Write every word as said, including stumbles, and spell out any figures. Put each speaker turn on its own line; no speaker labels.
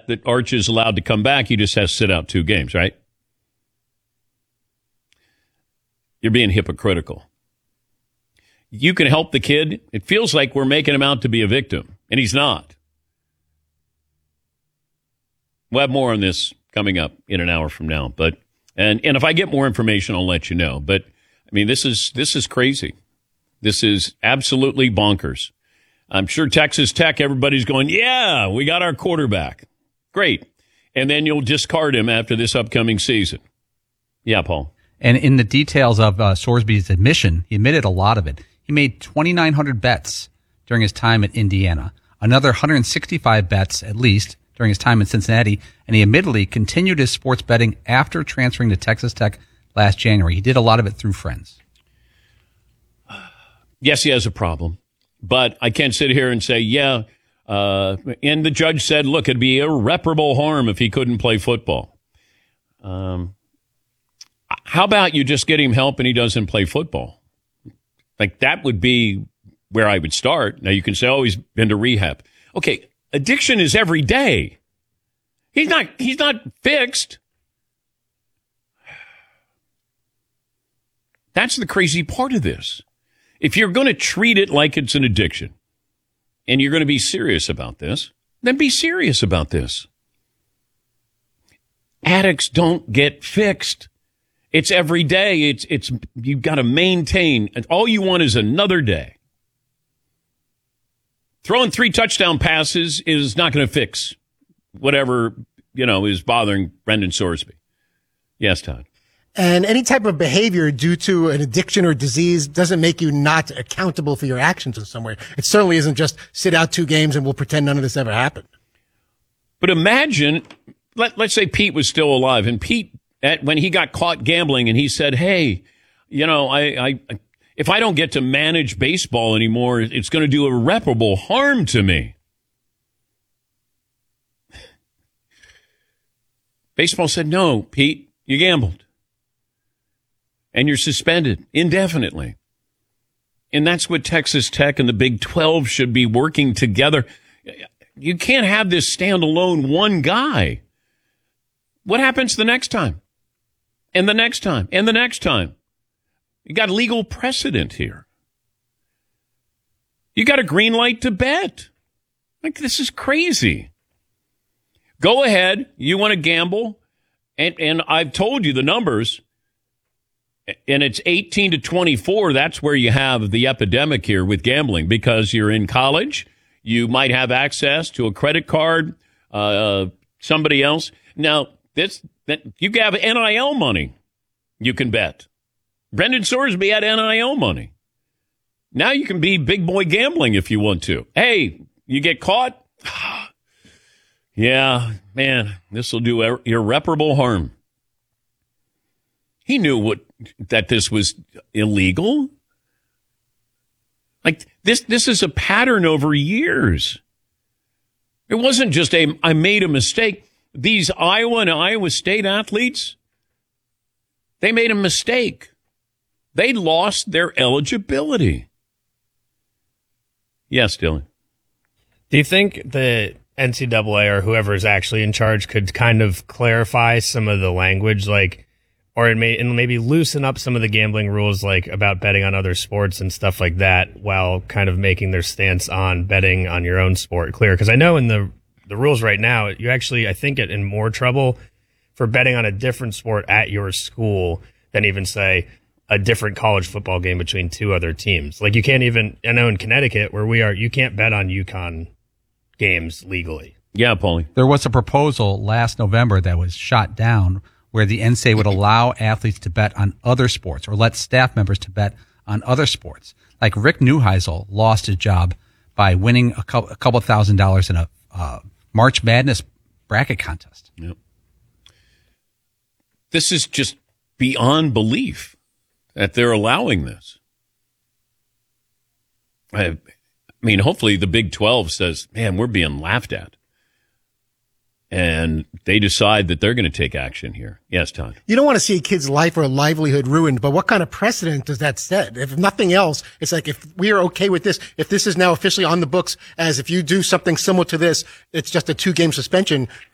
that that Arch is allowed to come back. He just has to sit out two games, right? You're being hypocritical. You can help the kid. It feels like we're making him out to be a victim, and he's not. We'll have more on this coming up in an hour from now. But and and if I get more information, I'll let you know. But I mean, this is this is crazy. This is absolutely bonkers. I'm sure Texas Tech, everybody's going, yeah, we got our quarterback. Great. And then you'll discard him after this upcoming season. Yeah, Paul.
And in the details of uh, Sorsby's admission, he admitted a lot of it. He made twenty-nine hundred bets during his time at Indiana, another one hundred sixty-five bets at least during his time in Cincinnati, and he admittedly continued his sports betting after transferring to Texas Tech last January. He did a lot of it through friends.
Yes, he has a problem, but I can't sit here and say, yeah, uh, and the judge said, look, it'd be irreparable harm if he couldn't play football. Um, how about you just get him help and he doesn't play football? Like, that would be where I would start. Now, you can say, oh, he's been to rehab. Okay, addiction is every day. He's not, he's not fixed. That's the crazy part of this. If you're going to treat it like it's an addiction and you're going to be serious about this, then be serious about this. Addicts don't get fixed. It's every day. It's, it's, you've got to maintain. All you want is another day. Throwing three touchdown passes is not going to fix whatever, you know, is bothering Brendan Sorsby. Yes, Todd.
And any type of behavior due to an addiction or disease doesn't make you not accountable for your actions in some way. It certainly isn't just sit out two games and we'll pretend none of this ever happened.
But imagine, let, let's say Pete was still alive, and Pete, at, when he got caught gambling and he said, hey, you know, I, I if I don't get to manage baseball anymore, it's going to do irreparable harm to me. Baseball said, no, Pete, you gambled. And you're suspended indefinitely. And that's what Texas Tech and the Big twelve should be working together. You can't have this stand alone one guy. What happens the next time? And the next time? And the next time? You got legal precedent here. You got a green light to bet. Like, this is crazy. Go ahead. You want to gamble? And, and I've told you the numbers. And it's eighteen to twenty-four. That's where you have the epidemic here with gambling, because you're in college. You might have access to a credit card, uh, somebody else. Now, this that you have N I L money, you can bet. Brendan Sorsby had N I L money. Now you can be big boy gambling if you want to. Hey, you get caught? Yeah, man, this will do ir- irreparable harm. He knew what that this was illegal. Like, this this is a pattern over years. It wasn't just a I made a mistake. These Iowa and Iowa State athletes, they made a mistake. They lost their eligibility. Yes, Dylan.
Do you think the N C double A or whoever is actually in charge could kind of clarify some of the language, like, or it may and maybe loosen up some of the gambling rules, like about betting on other sports and stuff like that, while kind of making their stance on betting on your own sport clear? Because I know in the the rules right now, you actually, I think, get in more trouble for betting on a different sport at your school than even, say, a different college football game between two other teams. Like, you can't even, I know in Connecticut where we are, you can't bet on UConn games legally.
Yeah, Paulie.
There was a proposal last November that was shot down where the N C double A would allow athletes to bet on other sports, or let staff members to bet on other sports. Like Rick Neuheisel lost his job by winning a couple, a couple thousand dollars in a uh, March Madness bracket contest.
Yep. This is just beyond belief that they're allowing this. I, I mean, hopefully the Big twelve says, man, we're being laughed at. And they decide that they're going to take action here. Yes, Todd.
You don't want to see a kid's life or a livelihood ruined, but what kind of precedent does that set? If nothing else, it's like, if we are okay with this, if this is now officially on the books as if you do something similar to this, it's just a two-game suspension,